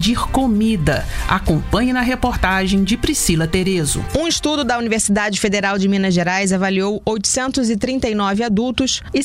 pedir comida. Acompanhe na reportagem de Priscila Terezo. Um estudo da Universidade Federal de Minas Gerais avaliou 839 adultos e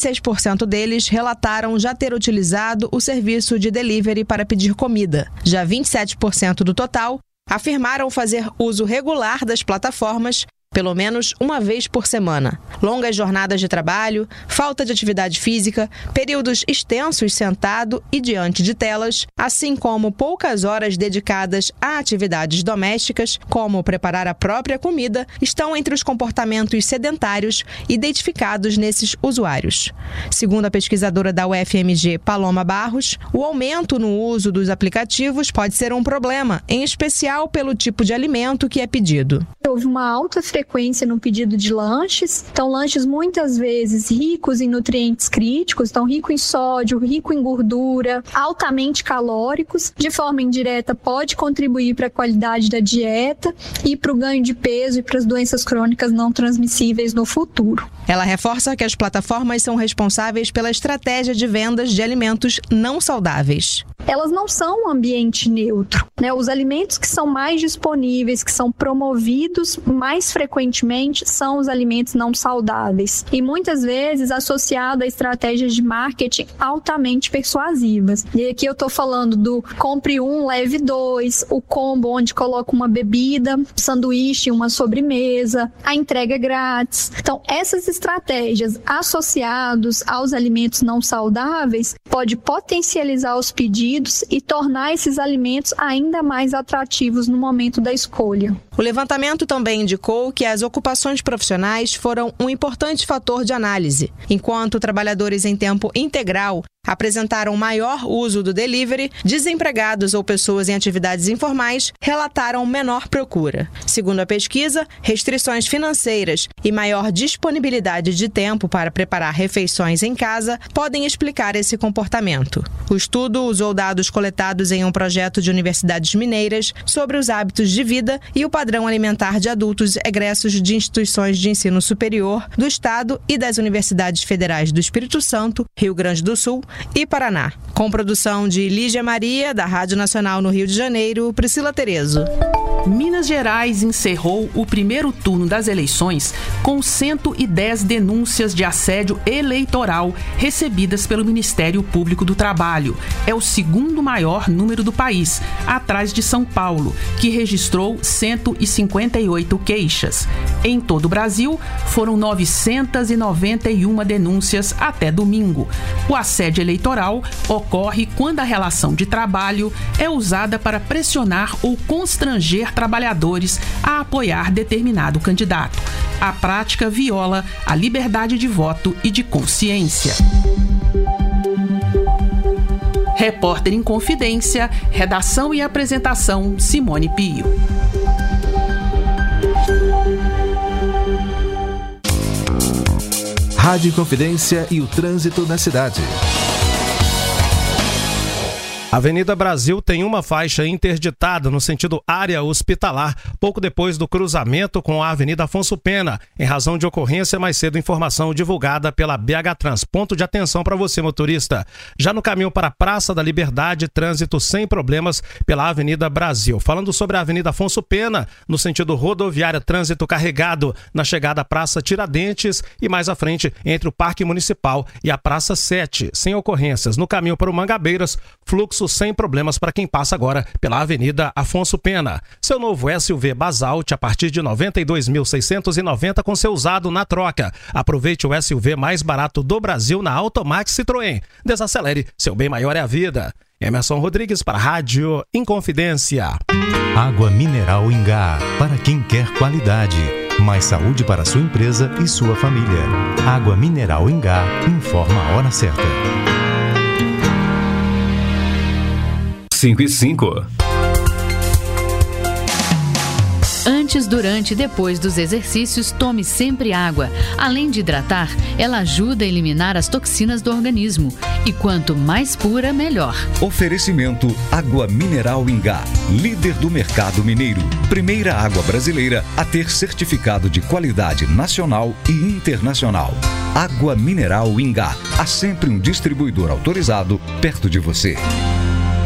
76% deles relataram já ter utilizado o serviço de delivery para pedir comida. Já 27% do total afirmaram fazer uso regular das plataformas pelo menos uma vez por semana. Longas jornadas de trabalho, falta de atividade física, períodos extensos sentado e diante de telas, assim como poucas horas dedicadas a atividades domésticas, como preparar a própria comida, estão entre os comportamentos sedentários identificados nesses usuários. Segundo a pesquisadora da UFMG, Paloma Barros, o aumento no uso dos aplicativos pode ser um problema, em especial pelo tipo de alimento que é pedido. Houve uma alta frequência no pedido de lanches, então lanches muitas vezes ricos em nutrientes críticos, então rico em sódio, rico em gordura, altamente calóricos, de forma indireta pode contribuir para a qualidade da dieta e para o ganho de peso e para as doenças crônicas não transmissíveis no futuro. Ela reforça que as plataformas são responsáveis pela estratégia de vendas de alimentos não saudáveis. Elas não são um ambiente neutro, né? Os alimentos que são mais disponíveis, que são promovidos mais frequentemente, são os alimentos não saudáveis. E muitas vezes associado a estratégias de marketing altamente persuasivas. E aqui eu estou falando do compre um, leve dois, o combo onde coloca uma bebida, sanduíche, uma sobremesa, a entrega grátis. Então, essas estratégias associadas aos alimentos não saudáveis pode potencializar os pedidos e tornar esses alimentos ainda mais atrativos no momento da escolha. O levantamento também indicou que as ocupações profissionais foram um importante fator de análise, enquanto trabalhadores em tempo integral apresentaram maior uso do delivery, desempregados ou pessoas em atividades informais relataram menor procura. Segundo a pesquisa, restrições financeiras e maior disponibilidade de tempo para preparar refeições em casa podem explicar esse comportamento. O estudo usou dados coletados em um projeto de universidades mineiras sobre os hábitos de vida e o padrão alimentar de adultos egressos de instituições de ensino superior do Estado e das universidades federais do Espírito Santo, Rio Grande do Sul e Paraná. Com produção de Lígia Maria, da Rádio Nacional no Rio de Janeiro, Priscila Terezo. Minas Gerais encerrou o primeiro turno das eleições com 110 denúncias de assédio eleitoral recebidas pelo Ministério Público do Trabalho. É o segundo maior número do país, atrás de São Paulo, que registrou 158 queixas. Em todo o Brasil, foram 991 denúncias até domingo. O assédio eleitoral ocorre quando a relação de trabalho é usada para pressionar ou constranger trabalhadores a apoiar determinado candidato. A prática viola a liberdade de voto e de consciência. Repórter em Confidência, redação e apresentação, Simone Pio. Rádio Confidência e o trânsito na cidade. A Avenida Brasil tem uma faixa interditada no sentido área hospitalar, pouco depois do cruzamento com a Avenida Afonso Pena, em razão de ocorrência mais cedo, informação divulgada pela BH Trans. Ponto de atenção para você, motorista. Já no caminho para a Praça da Liberdade, trânsito sem problemas pela Avenida Brasil. Falando sobre a Avenida Afonso Pena, no sentido rodoviária, trânsito carregado na chegada à Praça Tiradentes e mais à frente entre o Parque Municipal e a Praça 7, sem ocorrências. No caminho para o Mangabeiras, fluxo sem problemas para quem passa agora pela Avenida Afonso Pena. Seu novo SUV Basalt a partir de R$ 92.690 com seu usado na troca. Aproveite o SUV mais barato do Brasil na Automax Citroën. Desacelere, seu bem maior é a vida. Emerson Rodrigues para a Rádio Inconfidência. Água mineral Ingá, para quem quer qualidade. Mais saúde para sua empresa e sua família. Água mineral Ingá, informa a hora certa. 5:05. Antes, durante e depois dos exercícios, tome sempre água. Além de hidratar, ela ajuda a eliminar as toxinas do organismo. E quanto mais pura, melhor. Oferecimento Água Mineral Ingá, líder do mercado mineiro. Primeira água brasileira a ter certificado de qualidade nacional e internacional. Água Mineral Ingá, há sempre um distribuidor autorizado perto de você.